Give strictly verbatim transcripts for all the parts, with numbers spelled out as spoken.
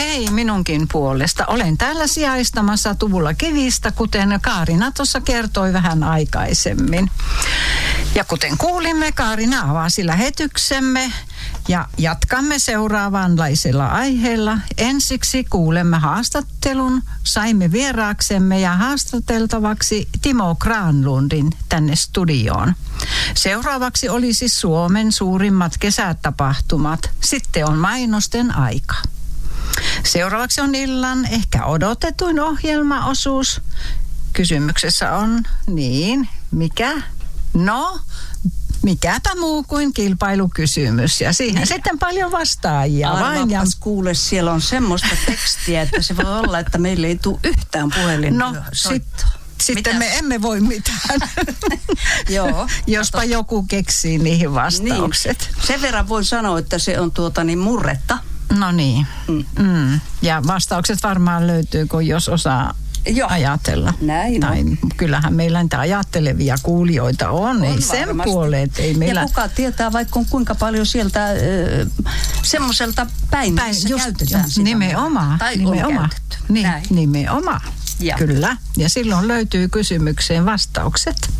Hei minunkin puolesta. Olen täällä sijaistamassa Tuvulla Kivistä, kuten Kaarina tuossa kertoi vähän aikaisemmin. Ja kuten kuulimme, Kaarina avasi lähetyksemme ja jatkamme seuraavanlaisella aiheella. Ensiksi kuulemme haastattelun. Saimme vieraaksemme ja haastateltavaksi Timo Granlundin tänne studioon. Seuraavaksi olisi Suomen suurimmat kesätapahtumat. Sitten on mainosten aika. Seuraavaksi on illan ehkä odotetuin ohjelmaosuus. Kysymyksessä on, niin, mikä? No, mikäpä muu kuin kilpailukysymys. Ja siihen niin. Sitten paljon vastaajia. Arvapas kuule, siellä on semmoista tekstiä, että se voi olla, että meille ei tule yhtään puhelin. No, sit, sitten me emme voi mitään. Joo. Jospa kato. Joku keksii niihin vastaukset. Niin. Sen verran voi sanoa, että se on tuota niin murretta. No niin. Mm. Mm. Ja vastaukset varmaan löytyy, kun jos osaa Joo. ajatella. Näin tai on. Kyllähän meillä niitä ajattelevia kuulijoita on. on ei sen puolet. Ei meillä... Ja kuka tietää vaikka on kuinka paljon sieltä äh, semmoiselta päin, päin missä just, käytetään just, sitä. Nimenomaan. Tai nimenomaan. on käytetty. Niin, Näin. nimenomaan. Ja. Kyllä. Ja silloin löytyy kysymykseen vastaukset.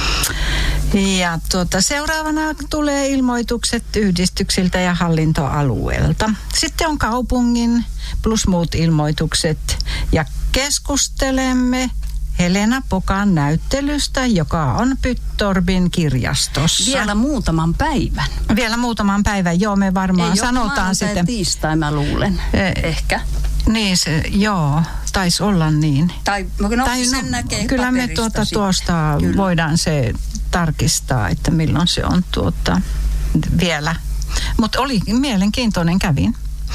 Ja tuota, seuraavana tulee ilmoitukset yhdistyksiltä ja hallintoalueelta. Sitten on kaupungin plus muut ilmoitukset ja keskustelemme Helena Pokan näyttelystä, joka on Pyttorpin kirjastossa. Vielä muutaman päivän. Vielä muutaman päivän, joo, me varmaan Ei sanotaan sitten. Ei tiistai, mä luulen. Eh, Ehkä. Niin se, joo, taisi olla niin. Tai, no, tai sen no, näkee kyllä me tuota, tuosta kyllä. voidaan se tarkistaa, että milloin se on tuota, vielä. Mutta oli mielenkiintoinen, kävin.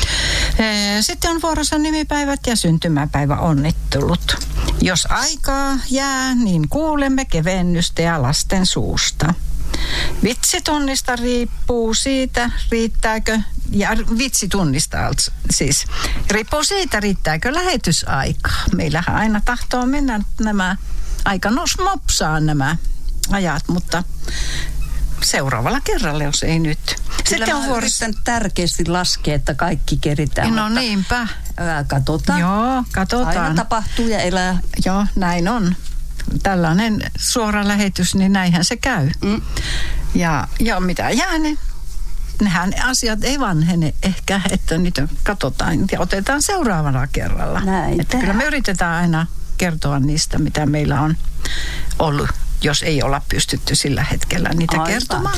Sitten on vuorossa nimipäivät ja syntymäpäivä onnittelut. Jos aikaa jää, niin kuulemme kevennystä ja lasten suusta. Vitsitunnista riippuu siitä, riittääkö, ja vitsitunnista siis, riippuu siitä, riittääkö lähetysaikaa. Meillähän aina tahtoo mennä nämä aika mopsaan nämä ajat, mutta seuraavalla kerralla, jos ei nyt. Kyllä sitten on vuorossa tärkeästi laskea, että kaikki keritään. No niinpä. Ää, katsotaan. Joo, katsotaan. Aina tapahtuu ja elää. Joo, näin on. Tällainen suora lähetys, niin näinhän se käy. Mm. Ja, ja mitä jää, niin nehän asiat ei vanhene ehkä, että niitä katsotaan ja otetaan seuraavalla kerralla. Näin. Että kyllä me yritetään aina kertoa niistä, mitä meillä on ollut, jos ei olla pystytty sillä hetkellä niitä Aivan. kertomaan.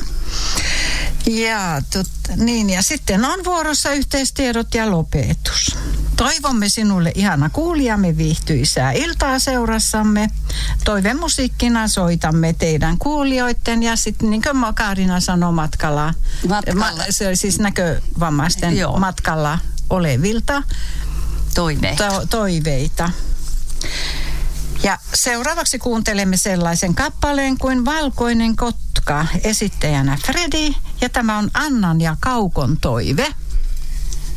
Ja, tot, niin, ja sitten on vuorossa yhteistiedot ja lopetus. Toivomme sinulle ihana kuulijamme viihtyisää iltaa seurassamme. Toivemusiikkina soitamme teidän kuulijoiden ja sitten niin kuin Kaarina sanoi matkalla, matkalla. Ma, se siis näkövammaisten Joo. matkalla olevilta toiveita. To, toiveita. Ja seuraavaksi kuuntelemme sellaisen kappaleen kuin Valkoinen kotka, esittäjänä Fredi, ja tämä on Annan ja Kaukon toive.